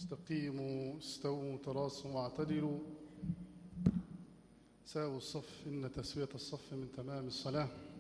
استقيموا استووا تراصوا واعتدلوا ساووا الصف إن تسوية الصف من تمام الصلاة.